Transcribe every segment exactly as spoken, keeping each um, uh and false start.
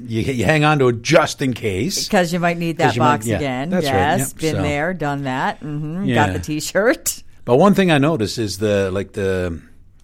you, you hang on to it just in case. Because you might need that box might, yeah, again. That's yes, right. Yep, been so. there, done that. Mm-hmm. Yeah. Got the T-shirt. But one thing I noticed is the like the,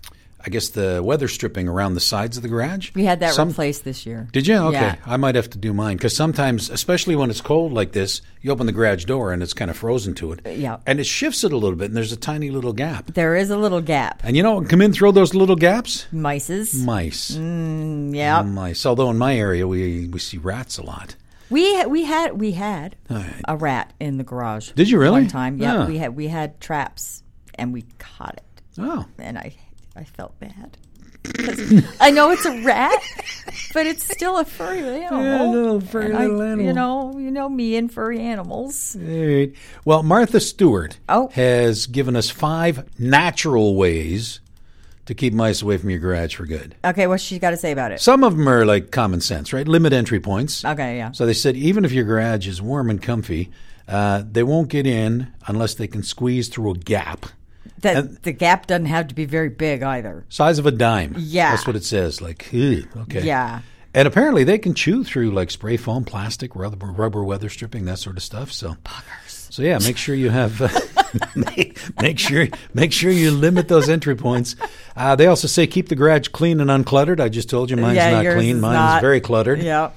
I guess the weather stripping around the sides of the garage. We had that Some, replaced this year. Did you? Okay. Yeah. I might have to do mine because sometimes, especially when it's cold like this, you open the garage door and it's kind of frozen to it. Yeah. And it shifts it a little bit and there's a tiny little gap. There is a little gap. And you know, come in through those little gaps. Mices. Mice. Mm, yeah. Mice. Although in my area we we see rats a lot. We we had we had right. a rat in the garage. Did you really? One time, yeah. Yeah. We had we had traps and we caught it. Oh. And I I felt bad. Because I know it's a rat, but it's still a furry animal. Yeah, a little furry And I- little animal. You know, you know me and furry animals. Right. Well, Martha Stewart Oh. has given us five natural ways to keep mice away from your garage for good. Okay, what's she got to say about it? Some of them are like common sense, right? Limit entry points. Okay, yeah. So they said even if your garage is warm and comfy, uh, they won't get in unless they can squeeze through a gap. That and- the gap doesn't have to be very big either. Size of a dime. Yeah. That's what it says. Like, ugh, okay. Yeah. And apparently they can chew through like spray foam, plastic, rubber, rubber weather stripping, that sort of stuff. So, Buggers. so yeah, make sure you have, uh, make, make sure, make sure you limit those entry points. Uh, they also say keep the garage clean and uncluttered. I just told you mine's Yeah, not yours clean. is Mine's not. very cluttered. Yeah.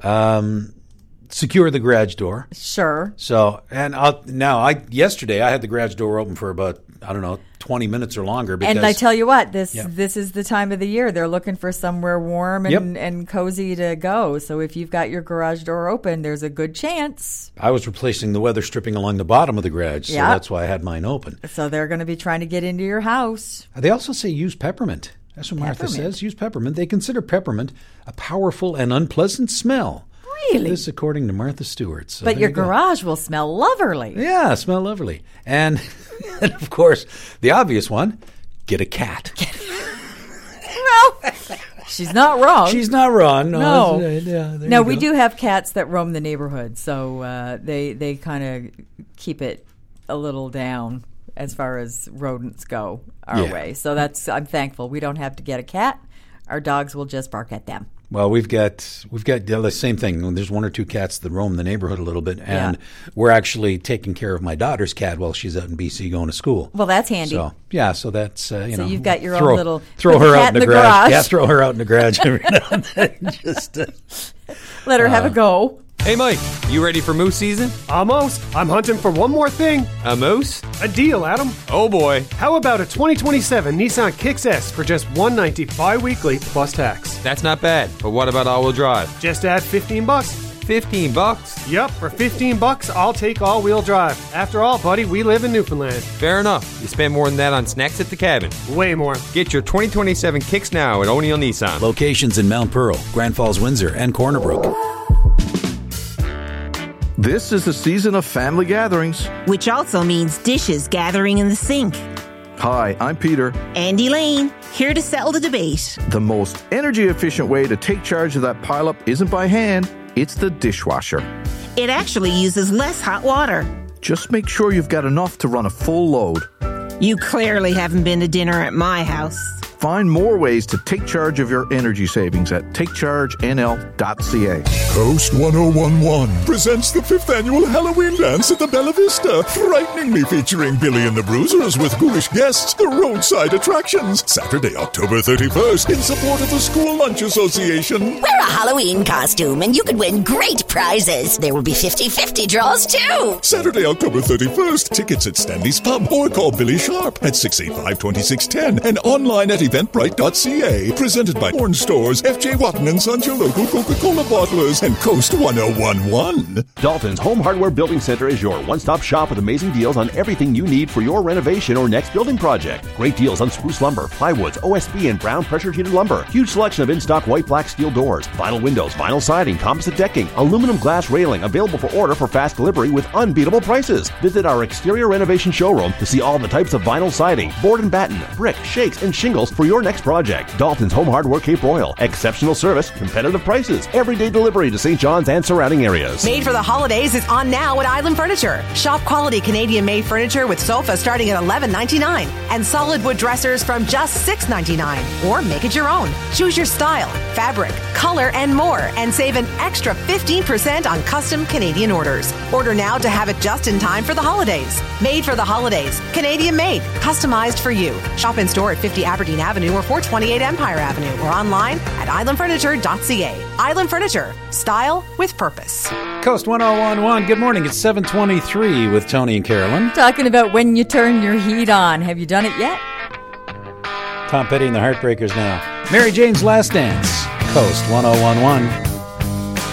Um, secure the garage door. Sure. So, and I'll, now I, yesterday I had the garage door open for about, I don't know, twenty minutes or longer. Because, And I tell you what, this Yeah. this is the time of the year. They're looking for somewhere warm and, Yep. and cozy to go. So if you've got your garage door open, there's a good chance. I was replacing the weather stripping along the bottom of the garage, so Yeah. that's why I had mine open. So they're going to be trying to get into your house. They also say use peppermint. That's what Martha Peppermint. says. Use peppermint. They consider peppermint a powerful and unpleasant smell. Really? This according to Martha Stewart. So But there your you go. garage will smell lovely. Yeah, smell lovely. And, and of course, the obvious one, get a cat. Well, she's not wrong. She's not wrong. No. No. that's- yeah, there no, you we go. do have cats that roam the neighborhood, so uh, they they kind of keep it a little down as far as rodents go our Yeah. way. So that's I'm thankful we don't have to get a cat. Our dogs will just bark at them. Well, we've got we've got the same thing. There's one or two cats that roam the neighborhood a little bit, and Yeah. we're actually taking care of my daughter's cat while she's out in B C going to school. Well, that's handy. So yeah, so that's uh, you So know, you've got your own throw, little- throw put the her cat out in the, in the garage. garage. Yeah, throw her out in the garage every now and then. Just uh, Let her have a go. Hey, Mike, you ready for moose season? Almost. I'm hunting for one more thing. A moose? A deal, Adam. Oh, boy. How about a twenty twenty-seven Nissan Kicks S for just one hundred ninety dollars bi-weekly plus tax? That's not bad. But what about all-wheel drive? Just add fifteen bucks. fifteen bucks? Yup, for fifteen bucks, I'll take all-wheel drive. After all, buddy, we live in Newfoundland. Fair enough. You spend more than that on snacks at the cabin. Way more. Get your twenty twenty-seven Kicks now at O'Neill Nissan. locations in Mount Pearl, Grand Falls, Windsor, and Corner Brook. This is the season of family gatherings. Which also means dishes gathering in the sink. Hi, I'm Peter. Andy Lane, here to settle the debate. The most energy efficient way to take charge of that pileup isn't by hand, it's the dishwasher. It actually uses less hot water. Just make sure you've got enough to run a full load. You clearly haven't been to dinner at my house. Find more ways to take charge of your energy savings at take charge N L dot C A. Coast one oh one one presents the fifth annual Halloween dance at the Bella Vista, frighteningly featuring Billy and the Bruisers with ghoulish guests, the roadside attractions. Saturday, October thirty-first, in support of the School Lunch Association. Wear a Halloween costume and you could win great prizes. There will be fifty-fifty draws too. Saturday, October thirty-first, tickets at Stanley's Pub or call Billy Sharp at six eight five, two six one zero and online at eventbrite dot c a. Presented by Orange Stores, F J Watton and Sons, your local Coca-Cola bottlers, and Coast one oh one one. Dalton's Home Hardware Building Center is your one-stop shop with amazing deals on everything you need for your renovation or next building project. Great deals on spruce lumber, plywoods, O S B, and brown pressure-treated lumber. Huge selection of in-stock white, black, steel doors, vinyl windows, vinyl siding, composite decking, aluminum glass railing, available for order for fast delivery with unbeatable prices. Visit our exterior renovation showroom to see all the types of vinyl siding, board and batten, brick, shakes, and shingles for your next project. Dalton's Home Hardware Cape Royal. Exceptional service, competitive prices, everyday delivery to Saint John's and surrounding areas. Made for the holidays is on now at Island Furniture. Shop quality Canadian-made furniture with sofas starting at eleven ninety-nine and solid wood dressers from just six ninety-nine. Or make it your own. Choose your style, fabric, color, and more, and save an extra fifteen percent on custom Canadian orders. Order now to have it just in time for the holidays. Made for the holidays. Canadian-made. Customized for you. Shop in store at fifty Aberdeen Avenue or four twenty-eight Empire Avenue or online at island furniture dot c a. Island Furniture. Style with purpose. Coast one oh one point one. Good morning. It's seven twenty-three with Tony and Carolyn. Talking about when you turn your heat on. Have you done it yet? Tom Petty and the Heartbreakers now. Mary Jane's Last Dance. Coast one oh one point one.